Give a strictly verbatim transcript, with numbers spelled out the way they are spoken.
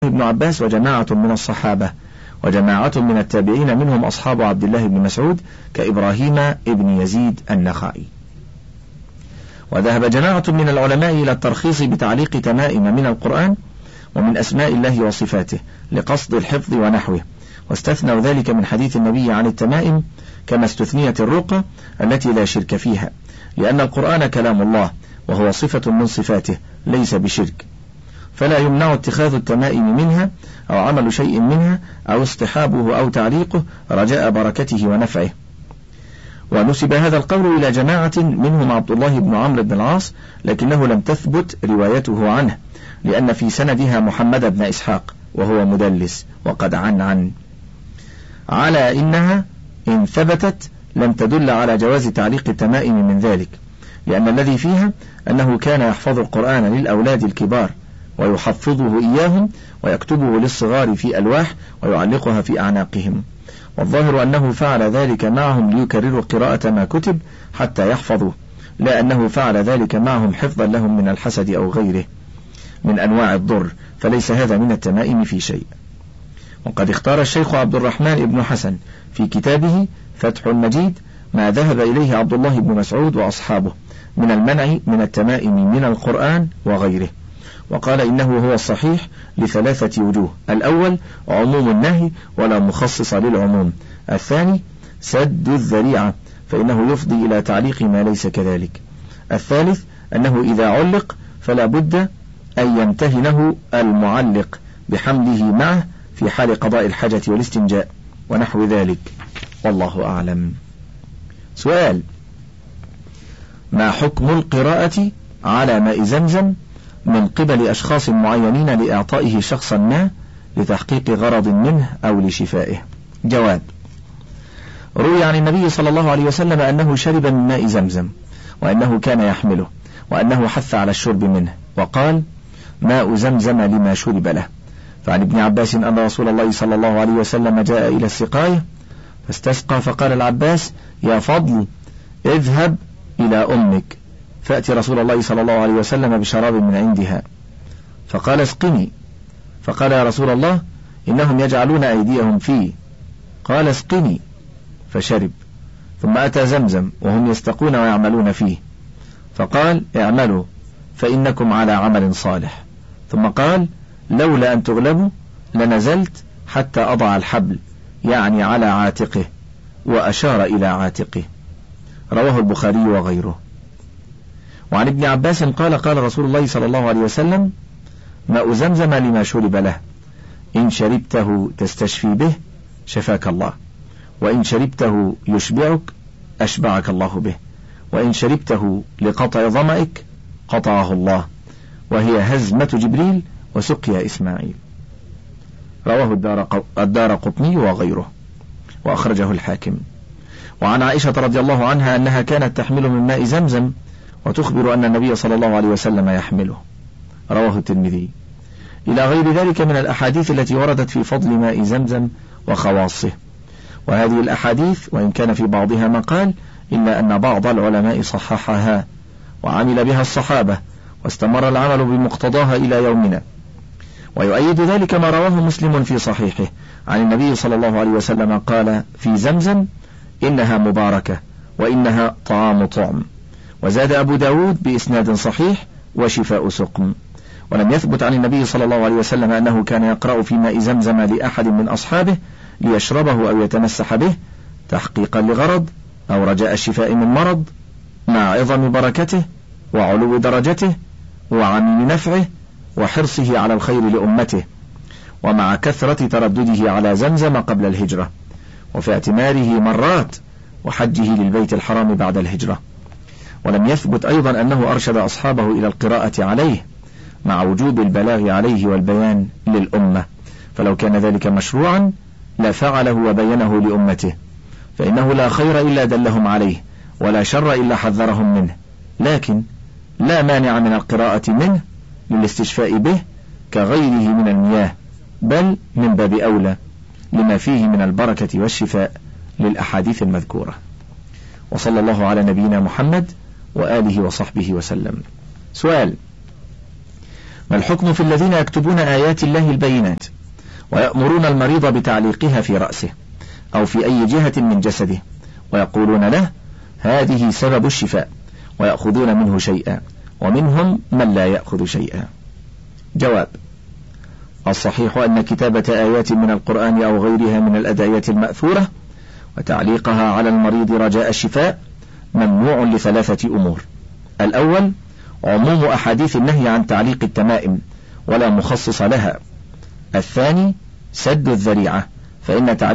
ابن عباس وجماعة من الصحابة وجماعة من التابعين منهم أصحاب عبد الله بن مسعود كإبراهيم ابن يزيد النخعي. وذهب جماعة من العلماء إلى الترخيص بتعليق تمائم من القرآن ومن أسماء الله وصفاته لقصد الحفظ ونحوه، واستثنوا ذلك من حديث النبي عن التمائم كما استثنيت الرقى التي لا شرك فيها، لأن القرآن كلام الله وهو صفة من صفاته ليس بشرك، فلا يمنع اتخاذ التمائم منها أو عمل شيء منها أو اصطحابه أو تعليقه رجاء بركته ونفعه. ونسب هذا القول إلى جماعة منهم عبد الله بن عمرو بن العاص، لكنه لم تثبت روايته عنه لأن في سندها محمد بن إسحاق وهو مدلس وقد عن عن على إنها إن ثبتت لم تدل على جواز تعليق التمائم من ذلك، لأن الذي فيها أنه كان يحفظ القرآن للأولاد الكبار ويحفظه إياهم ويكتبه للصغار في ألواح ويعلقها في أعناقهم، والظاهر أنه فعل ذلك معهم ليكرروا قراءة ما كتب حتى يحفظوا، لا أنه فعل ذلك معهم حفظا لهم من الحسد أو غيره من أنواع الضر، فليس هذا من التمائم في شيء. وقد اختار الشيخ عبد الرحمن بن حسن في كتابه فتح المجيد ما ذهب إليه عبد الله بن مسعود وأصحابه من المنع من التمائم من القرآن وغيره، وقال إنه هو الصحيح لثلاثة وجوه: الأول عموم النهي ولا مخصص للعموم، الثاني سد الذريعة فإنه يفضي إلى تعليق ما ليس كذلك، الثالث أنه إذا علق فلا بد أن يمتهنه المعلق بحمله معه في حال قضاء الحاجة والاستنجاء ونحو ذلك، والله أعلم. سؤال: ما حكم القراءة على ماء زمزم من قبل أشخاص معينين لإعطائه شخصا ما لتحقيق غرض منه أو لشفائه؟ جواب: روي عن النبي صلى الله عليه وسلم أنه شرب من ماء زمزم وأنه كان يحمله وأنه حث على الشرب منه وقال: ماء زمزم لما شرب له. فعن ابن عباس أن رسول الله صلى الله عليه وسلم جاء إلى السقاية فاستسقى، فقال العباس: يا فضل اذهب إلى أمك فأتي رسول الله صلى الله عليه وسلم بشراب من عندها، فقال: اسقني. فقال: يا رسول الله إنهم يجعلون أيديهم فيه. قال: اسقني، فشرب. ثم أتى زمزم وهم يستقون ويعملون فيه، فقال: اعملوا فإنكم على عمل صالح. ثم قال: لولا أن تغلبوا لنزلت حتى أضع الحبل، يعني على عاتقه، وأشار إلى عاتقه. رواه البخاري وغيره. وعن ابن عباس قال: قال رسول الله صلى الله عليه وسلم: ماء زمزم لما شرب له، إن شربته تستشفي به شفاك الله، وإن شربته يشبعك أشبعك الله به، وإن شربته لقطع ظمئك قطعه الله، وهي هزمة جبريل وسقيا إسماعيل. رواه الدار, الدار قطني وغيره، وأخرجه الحاكم. وعن عائشة رضي الله عنها أنها كانت تحمل من ماء زمزم وتخبر أن النبي صلى الله عليه وسلم يحمله. رواه الترمذي. إلى غير ذلك من الأحاديث التي وردت في فضل ماء زمزم وخواصه. وهذه الأحاديث وإن كان في بعضها مقال إلا أن بعض العلماء صححها وعمل بها الصحابة واستمر العمل بمقتضاها إلى يومنا. ويؤيد ذلك ما رواه مسلم في صحيحه عن النبي صلى الله عليه وسلم قال في زمزم: إنها مباركة وإنها طعام طعم. وزاد أبو داود بإسناد صحيح: وشفاء سقم. ولم يثبت عن النبي صلى الله عليه وسلم أنه كان يقرأ في ماء زمزم لأحد من أصحابه ليشربه أو يتمسح به تحقيقا لغرض أو رجاء الشفاء من مرض، مع عظم بركته وعلو درجته وعميم نفعه وحرصه على الخير لأمته، ومع كثرة تردده على زمزم قبل الهجرة، وفي اعتماره مرات، وحجه للبيت الحرام بعد الهجرة. ولم يثبت أيضا أنه أرشد أصحابه إلى القراءة عليه، مع وجوب البلاغ عليه والبيان للأمة، فلو كان ذلك مشروعا لفعله وبينه لأمته، فإنه لا خير إلا دلهم عليه ولا شر إلا حذرهم منه، لكن لا مانع من القراءة منه للاستشفاء به كغيره من المياه، بل من باب أولى لما فيه من البركة والشفاء للأحاديث المذكورة. وصلى الله على نبينا محمد وآله وصحبه وسلم. سؤال: ما الحكم في الذين يكتبون آيات الله البينات ويأمرون المريض بتعليقها في رأسه أو في أي جهة من جسده ويقولون له هذه سبب الشفاء ويأخذون منه شيئا، ومنهم من لا يأخذ شيئا؟ جواب: الصحيح أن كتابة آيات من القرآن أو غيرها من الأدعية المأثورة وتعليقها على المريض رجاء الشفاء ممنوع لثلاثة أمور: الأول عموم أحاديث النهي عن تعليق التمائم ولا مخصص لها. الثاني سد الذريعة، فإن تعليق